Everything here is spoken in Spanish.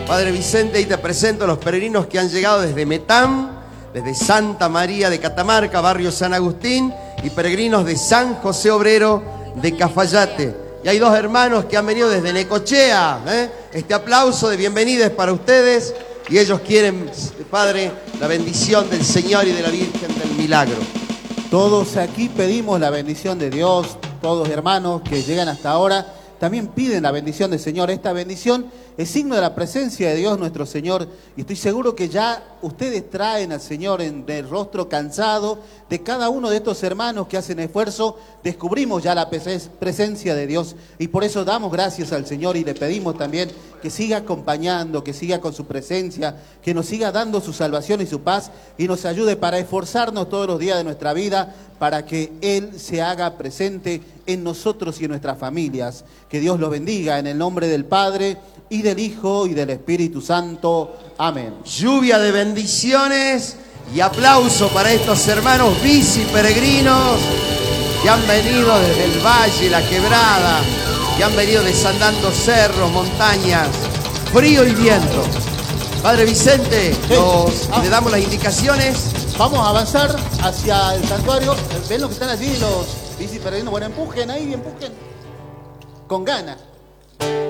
Padre Vicente, y te presento a los peregrinos que han llegado desde Metán, desde Santa María de Catamarca, barrio San Agustín, y peregrinos de San José Obrero de Cafayate. Y hay dos hermanos que han venido desde Necochea. Este aplauso de bienvenida es para ustedes, y ellos quieren, Padre, la bendición del Señor y de la Virgen del Milagro. Todos aquí pedimos la bendición de Dios, todos hermanos que llegan hasta ahora también piden la bendición del Señor. Esta bendición es signo de la presencia de Dios nuestro Señor, y estoy seguro que ya ustedes traen al Señor en el rostro cansado de cada uno de estos hermanos que hacen esfuerzo. Descubrimos ya la presencia de Dios, y por eso damos gracias al Señor y le pedimos también que siga acompañando, que siga con su presencia, que nos siga dando su salvación y su paz, y nos ayude para esforzarnos todos los días de nuestra vida para que Él se haga presente en nosotros y en nuestras familias. Que Dios los bendiga en el nombre del Padre, y del Hijo, y del Espíritu Santo. Amén. Lluvia de bendiciones y aplauso para estos hermanos bici peregrinos que han venido desde el valle, la quebrada, que han venido desandando cerros, montañas, frío y viento. Padre Vicente, le damos las indicaciones. Vamos a avanzar hacia el santuario. ¿Ven lo que están allí los bici peregrinos? Bueno, empujen ahí, empujen con ganas.